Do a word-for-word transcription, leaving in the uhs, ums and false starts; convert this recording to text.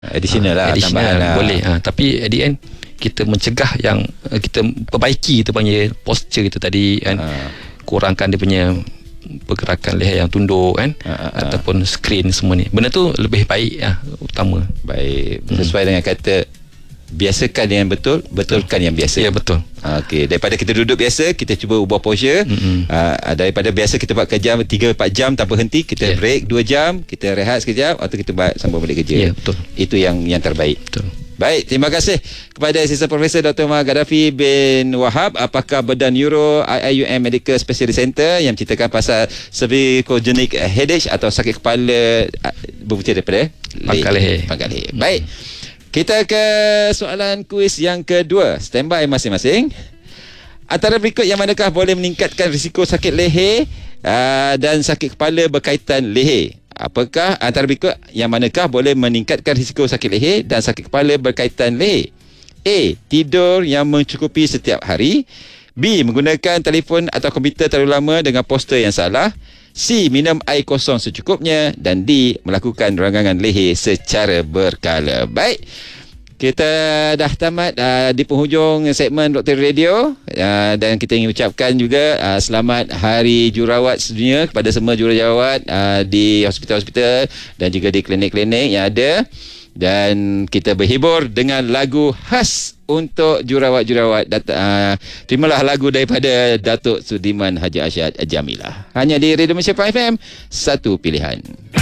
Additional lah, additional lah. boleh. Ha, tapi at the end kita mencegah yang uh, kita perbaiki, kita panggil posture kita tadi kan, uh. kurangkan dia punya pergerakan leher yang tunduk kan, uh, uh, uh. ataupun screen semua ni. Benda tu lebih baik lah, utama. Baik, sesuai hmm. dengan kata biasakan yang betul, betulkan yang biasa. Ya, betul. Okey, daripada kita duduk biasa, kita cuba ubah posture. Mm-hmm. Uh, daripada biasa kita buat kerja tiga empat jam tanpa henti, kita yeah. break dua jam, kita rehat sekejap, atau kita buat sambung balik kerja. Ya, yeah, betul. Itu yang yang terbaik. Betul. Baik, terima kasih kepada Asisten Profesor Doktor Omar Gaddafi bin Wahab, apakah Badan Neuro I I U M Medical Specialist Center, yang menceritakan pasal cervicogenic headache atau sakit kepala berpunca daripada pangkal leher. Pangkal leher. Baik. Kita ke soalan kuis yang kedua. Standby masing-masing. Antara berikut yang manakah boleh meningkatkan risiko sakit leher uh, dan sakit kepala berkaitan leher? Apakah antara berikut yang manakah boleh meningkatkan risiko sakit leher dan sakit kepala berkaitan leher? A. Tidur yang mencukupi setiap hari. B. Menggunakan telefon atau komputer terlalu lama dengan poster yang salah. C. Minum air kosong secukupnya. Dan D. Melakukan ranggangan leher secara berkala. Baik, kita dah tamat uh, di penghujung segmen Doktor Radio, uh, dan kita ingin ucapkan juga uh, selamat Hari Jururawat Sedunia kepada semua jururawat uh, di hospital-hospital dan juga di klinik-klinik yang ada. Dan kita berhibur dengan lagu khas untuk jururawat-jururawat. Uh, terimalah lagu daripada Datuk Sudiman Haji Arsyad Jamilah, hanya di Radio Malaysia Prime F M, satu pilihan.